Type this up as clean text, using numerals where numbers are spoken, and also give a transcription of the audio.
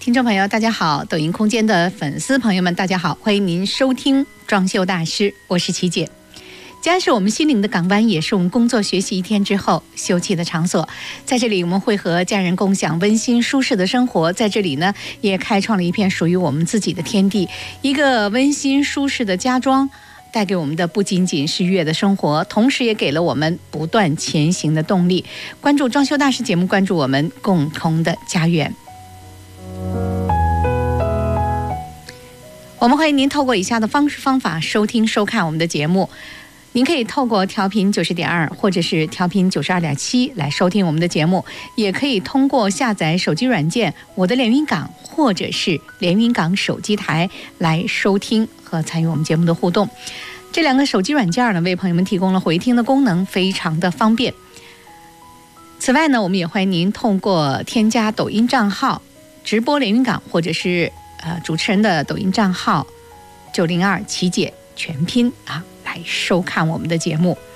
听众朋友大家好，抖音空间的粉丝朋友们大家好，欢迎您收听装修大师，我是琪姐。家是我们心灵的港湾，也是我们工作学习一天之后休憩的场所。在这里我们会和家人共享温馨舒适的生活，在这里呢也开创了一片属于我们自己的天地。一个温馨舒适的家装带给我们的不仅仅是愉悦的生活，同时也给了我们不断前行的动力。关注装修大师节目，关注我们共同的家园。我们欢迎您透过以下的方式方法收听收看我们的节目。您可以透过调频90.2或者是调频92.7来收听我们的节目，也可以通过下载手机软件我的连云港或者是连云港手机台来收听和参与我们节目的互动。这两个手机软件呢，为朋友们提供了回听的功能，非常的方便。此外呢，我们也欢迎您通过添加抖音账号直播连云港，或者是主持人的抖音账号902琪姐全拼来收看我们的节目。